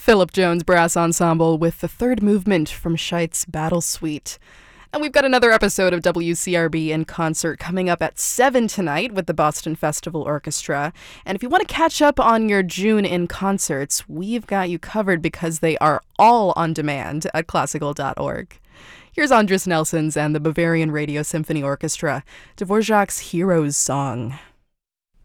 Philip Jones Brass Ensemble with the third movement from Scheidt's Battle Suite. And we've got another episode of WCRB in concert coming up at 7 tonight with the Boston Festival Orchestra. And if you want to catch up on your June in concerts, we've got you covered because they are all on demand at classical.org. Here's Andris Nelsons and the Bavarian Radio Symphony Orchestra, Dvorak's Hero's Song.